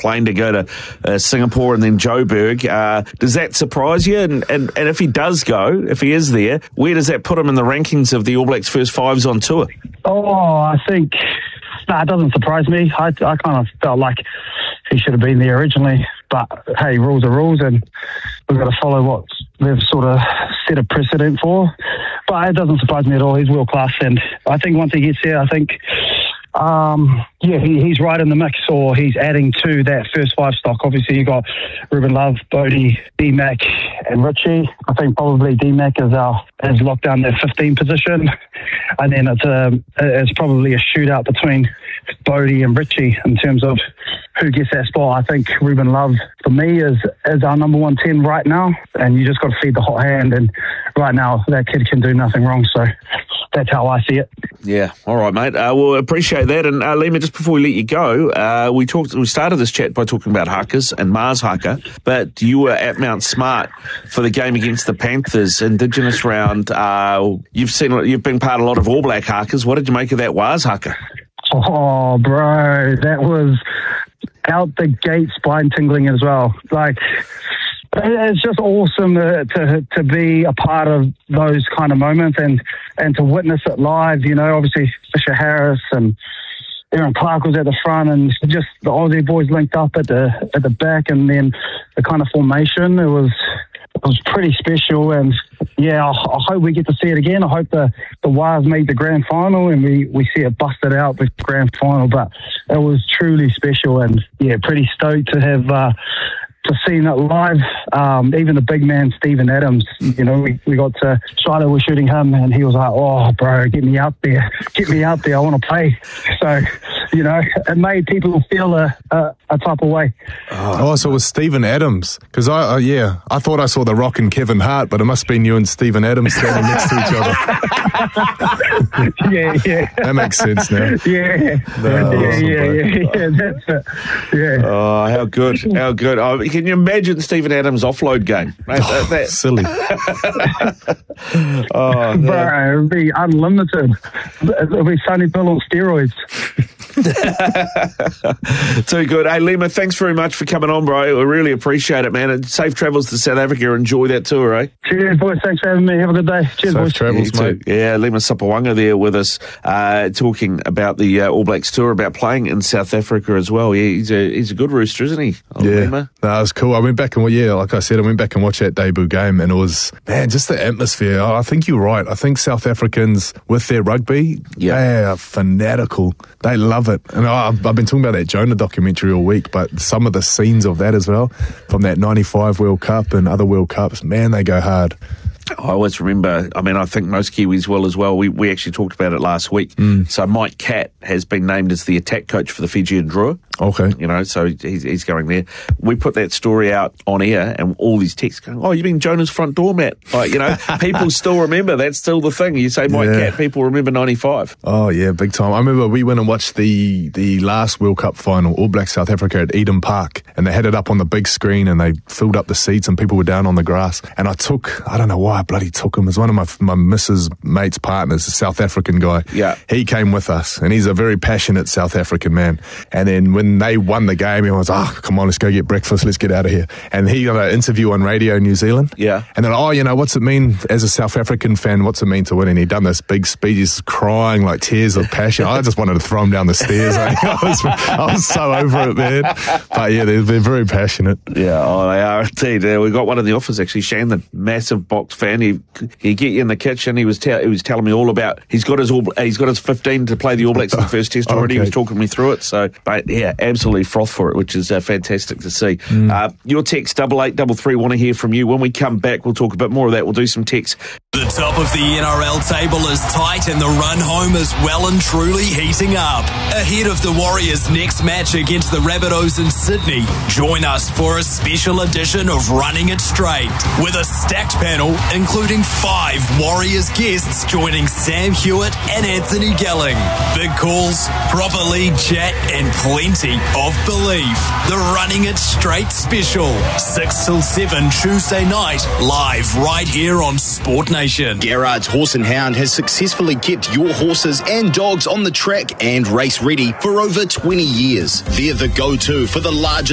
plane to go to Singapore and then Joburg. Does that surprise you? And if he does go, if he is there, where does that put him in the rankings of the All Blacks first fives on tour? I think... No, it doesn't surprise me. I kind of felt like he should have been there originally. But, hey, rules are rules, and we've got to follow what they've sort of set a precedent for. But it doesn't surprise me at all. He's world class, and I think once he gets there, I think, he's right in the mix, or he's adding to that first five stock. Obviously, you got Ruben Love, Bodie, D-Mac, and Richie. I think probably D-Mac is locked down that 15 position, and then it's probably a shootout between Bodie and Richie in terms of who gets that spot. I think Ruben Love, for me, is our number 110 right now, and you just got to feed the hot hand, and right now that kid can do nothing wrong, so that's how I see it. Yeah, all right, mate. We'll appreciate that. And Lima, just before we let you go, we started this chat by talking about Hakas and Mars Haka, but you were at Mount Smart for the game against the Panthers, Indigenous round. You've been part of a lot of All Black Hakas. What did you make of that Waz Haka? Oh, bro, that was out the gate spine tingling as well. Like, it's just awesome to be a part of those kind of moments and to witness it live. You know, obviously Fisher Harris and Aaron Clark was at the front, and just the Aussie boys linked up at the back, and then the kind of formation. It was pretty special, and yeah, I hope we get to see it again. I hope the Wires made the grand final and we see it busted out the grand final. But it was truly special, and yeah, pretty stoked to have to seeing it live. Even the big man Steven Adams, you know, we got to Shiloh was shooting him, and he was like, "Oh, bro, get me out there, I want to play." So, you know, it made people feel a type of way. Oh, so it was Steven Adams, because I thought I saw The Rock and Kevin Hart, but it must have been you and Steven Adams standing next to each other. Yeah. That makes sense now. Yeah. That's it. Yeah. Oh, how good! Oh, can you imagine Steven Adams' offload game? That's silly. Bro, it'd be unlimited. It'd be Sonny Bill on steroids. Too good. Hey, Lima, thanks very much for coming on, bro. I really appreciate it, man. And safe travels to South Africa. Enjoy that tour, eh? Cheers, boys. Thanks for having me. Have a good day. Cheers, safe boys. Travels, mate. Yeah, Lima Sapawanga there with us, talking about the All Blacks tour, about playing in South Africa as well. Yeah, he's a good rooster, isn't he? Lima? No, it was cool. I went back and like I said, I went back and watched that debut game, and it was, man, just the atmosphere. I think you're right. I think South Africans, with their rugby, they are fanatical. They love it. And I've been talking about that Jonah documentary all week, but some of the scenes of that as well, from that 95 World Cup and other World Cups, man, they go hard. I always remember, I think most Kiwis will as well. We actually talked about it last week. So Mike Catt has been named as the attack coach for the Fijian Drua. Okay. You know, so he's going there. We put that story out on air, and all these texts going, "Oh, you've been Jonah's front doormat." Like, you know, people still remember. That's still the thing. You say Mike Catt, people remember 95. Oh, yeah, big time. I remember we went and watched the last World Cup final, All Black South Africa at Eden Park, and they had it up on the big screen, and they filled up the seats, and people were down on the grass. And I don't know why I bloody took him. It was one of my missus' mate's partners, a South African guy. Yeah. He came with us, and he's a very passionate South African man. And then when they won the game, he was, come on, let's go get breakfast, let's get out of here. And he got an interview on Radio New Zealand. Yeah. And then, what's it mean as a South African fan, what's it mean to win? And he done this big speech, he's crying like tears of passion. I just wanted to throw him down the stairs. I was so over it, man. But yeah, they're very passionate. Yeah, they are indeed. We've got one in the office, actually, Shandon, massive box fan. He get you in the kitchen. He was telling me all about. He's got his 15 to play the All Blacks in the first test already. Okay. He was talking me through it. So, but yeah, absolutely froth for it, which is fantastic to see. Your text 8833. Want to hear from you. When we come back, we'll talk a bit more of that. We'll do some texts. The top of the NRL table is tight, and the run home is well and truly heating up. Ahead of the Warriors' next match against the Rabbitohs in Sydney, join us for a special edition of Running It Straight, with a stacked panel including 5 Warriors guests joining Sam Hewitt and Anthony Gelling. Big calls, proper league chat, and plenty of belief. The Running It Straight special, 6 till 7 Tuesday night, live right here on Sport Nation. Garrard's Horse and Hound has successfully kept your horses and dogs on the track and race ready for over 20 years. They're the go-to for the largest